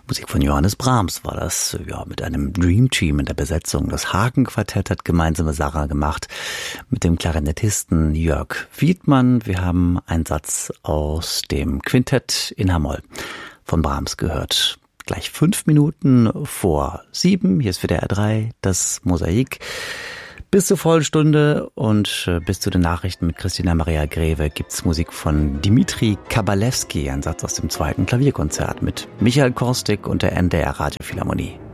Musik von Johannes Brahms war das, ja, mit einem Dream Team in der Besetzung. Das Hagen-Quartett hat gemeinsame Sache gemacht mit dem Klarinettisten Jörg Wiedmann. Wir haben einen Satz aus dem Quintett in H-Moll von Brahms gehört. Gleich 5 Minuten vor 7. Hier ist WDR 3 das Mosaik. Bis zur vollen Stunde und bis zu den Nachrichten mit Christina Maria Greve gibt's Musik von Dimitri Kabalewski, ein Satz aus dem 2. Klavierkonzert mit Michael Korstik und der NDR Radiophilharmonie.